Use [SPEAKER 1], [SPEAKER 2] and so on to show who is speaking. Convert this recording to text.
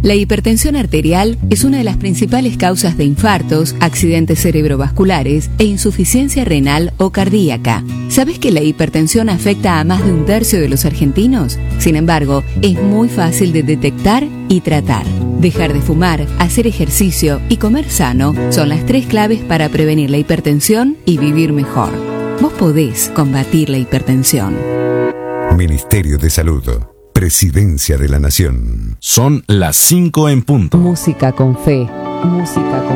[SPEAKER 1] La hipertensión arterial es una de las principales causas de infartos, accidentes cerebrovasculares e insuficiencia renal o cardíaca. ¿Sabes que la hipertensión afecta a más de un tercio de los argentinos? Sin embargo, es muy fácil de detectar y tratar. Dejar de fumar, hacer ejercicio y comer sano son las 3 claves para prevenir la hipertensión y vivir mejor. Vos podés combatir la hipertensión.
[SPEAKER 2] Ministerio de Salud. Presidencia de la Nación.
[SPEAKER 3] Son las 5 en punto.
[SPEAKER 1] Música con fe. Música con